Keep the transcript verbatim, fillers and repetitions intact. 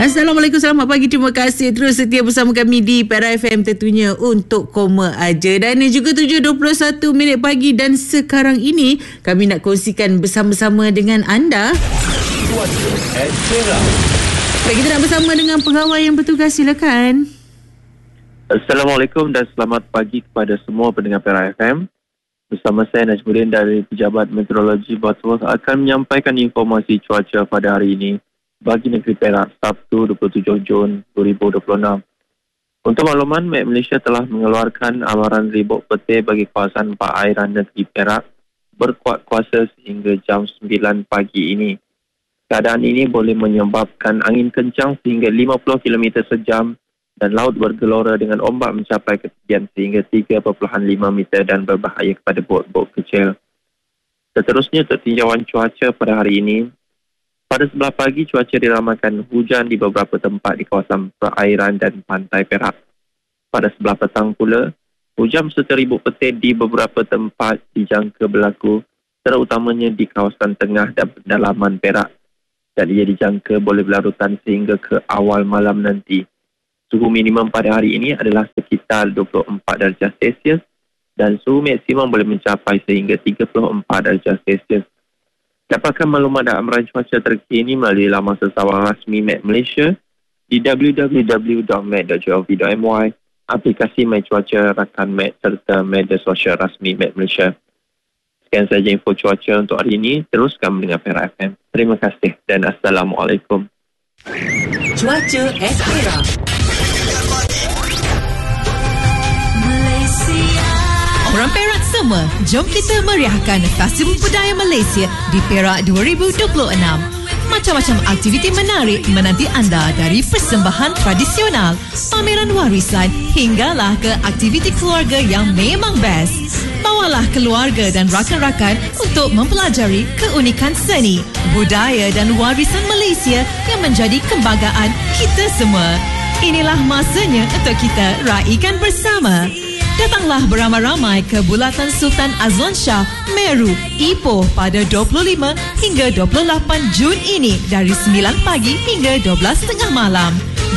Assalamualaikum, selamat pagi. Terima kasih terus setia bersama kami di Perak F M tentunya untuk Koma Aja. Dan ini juga tujuh dua puluh satu minit pagi dan sekarang ini kami nak kongsikan bersama-sama dengan anda. Baik, kita nak bersama dengan pegawai yang bertugas, silakan. Assalamualaikum dan selamat pagi kepada semua pendengar Perak F M. Bersama saya Najmuddin dari Pejabat Meteorologi Bawah akan menyampaikan informasi cuaca pada hari ini bagi negeri Perak, Sabtu dua puluh tujuh Jun dua ribu dua puluh enam. Untuk makluman, Met Malaysia telah mengeluarkan amaran ribut petir bagi kawasan perairan negeri Perak berkuat kuasa sehingga jam sembilan pagi ini. Keadaan ini boleh menyebabkan angin kencang sehingga lima puluh kilometer sejam dan laut bergelora dengan ombak mencapai ketinggian sehingga tiga perpuluhan lima meter dan berbahaya kepada bot-bot kecil. Seterusnya, untuk tinjauan cuaca pada hari ini. Pada sebelah pagi, cuaca diramalkan hujan di beberapa tempat di kawasan perairan dan pantai Perak. Pada sebelah petang pula, hujan serta ribut petir di beberapa tempat dijangka berlaku, terutamanya di kawasan tengah dan pedalaman Perak. Dan ia dijangka boleh berlarutan sehingga ke awal malam nanti. Suhu minimum pada hari ini adalah sekitar dua puluh empat darjah Celsius dan suhu maksimum boleh mencapai sehingga tiga puluh empat darjah Celsius. Dapatkan maklumat dan amaran cuaca terkini melalui laman sesawang rasmi Met Malaysia di w w w dot met dot gov dot my, aplikasi My Cuaca, rakan Met serta media sosial rasmi Met Malaysia. Sekian saja info cuaca untuk hari ini. Teruskan mendengar Perak F M. Terima kasih dan Assalamualaikum. Cuaca at Perak. Orang Perak semua, jom kita meriahkan Festival Budaya Malaysia di Perak dua ribu dua puluh enam. Macam-macam aktiviti menarik menanti anda, dari persembahan tradisional, pameran warisan hinggalah ke aktiviti keluarga yang memang best. Bawalah keluarga dan rakan-rakan untuk mempelajari keunikan seni, budaya dan warisan Malaysia yang menjadi kebanggaan kita semua. Inilah masanya untuk kita raikan bersama. Datanglah beramai-ramai ke Bulatan Sultan Azlan Shah, Meru, Ipoh pada dua puluh lima hingga dua puluh lapan Jun ini dari sembilan pagi hingga dua belas tengah malam.